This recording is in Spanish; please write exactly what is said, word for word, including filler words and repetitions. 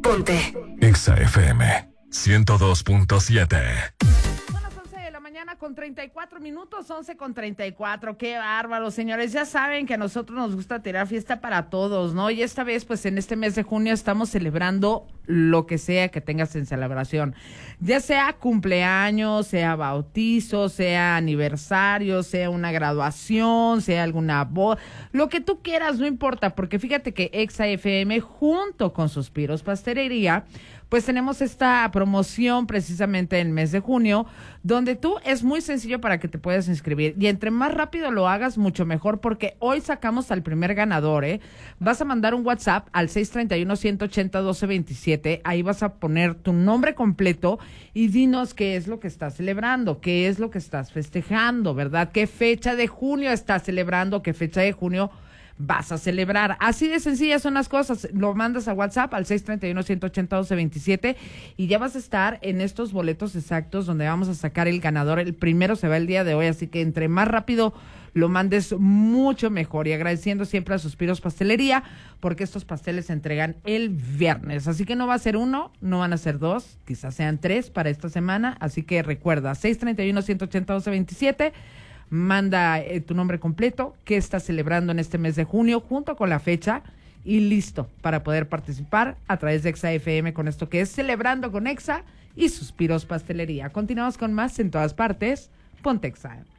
Ponte. Exa F M ciento dos punto siete. Son las once de la mañana con treinta y cuatro minutos, once con treinta y cuatro. Qué bárbaro, señores. Ya saben que a nosotros nos gusta tirar fiesta para todos, ¿no? Y esta vez, pues en este mes de junio estamos celebrando lo que sea que tengas en celebración. Ya sea cumpleaños, sea bautizo, sea aniversario, sea una graduación, sea alguna boda. Lo que tú quieras, no importa, porque fíjate que Exa F M junto con Suspiros Pastelería pues tenemos esta promoción precisamente en el mes de junio, donde tú es muy sencillo para que te puedas inscribir. Y entre más rápido lo hagas, mucho mejor, porque hoy sacamos al primer ganador, ¿eh? Vas a mandar un WhatsApp al seis treinta y uno, ciento ochenta, doce veintisiete. Ahí vas a poner tu nombre completo y dinos qué es lo que estás celebrando, qué es lo que estás festejando, ¿verdad? ¿Qué fecha de junio estás celebrando? ¿Qué fecha de junio vas a celebrar? Así de sencillas son las cosas. Lo mandas a WhatsApp al seis treinta y uno, ciento ochenta, doce veintisiete y ya vas a estar en estos boletos exactos donde vamos a sacar el ganador. El primero se va el día de hoy, así que entre más rápido lo mandes, mucho mejor. Y agradeciendo siempre a Suspiros Pastelería, porque estos pasteles se entregan el viernes. Así que no va a ser uno, no van a ser dos, quizás sean tres para esta semana. Así que recuerda, seis treinta y uno, ciento ochenta, doce veintisiete. Manda eh, tu nombre completo, qué estás celebrando en este mes de junio, junto con la fecha, y listo para poder participar a través de Exa F M con esto que es Celebrando con Exa y Suspiros Pastelería. Continuamos con más en todas partes. Ponte Exa.